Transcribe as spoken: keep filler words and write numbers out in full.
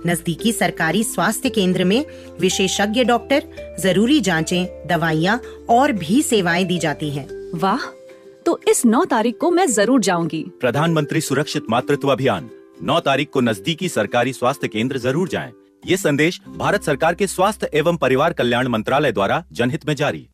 नजदीकी सरकारी स्वास्थ्य केंद्र में विशेषज्ञ डॉक्टर, जरूरी जांचें, दवाइयाँ और भी सेवाएं दी जाती हैं। वाह, तो इस नौ तारीख को मैं जरूर जाऊंगी। प्रधानमंत्री सुरक्षित मातृत्व अभियान, नौ तारीख को नजदीकी सरकारी स्वास्थ्य केंद्र जरूर जाएं। ये संदेश भारत सरकार के स्वास्थ्य एवं परिवार कल्याण मंत्रालय द्वारा जनहित में जारी।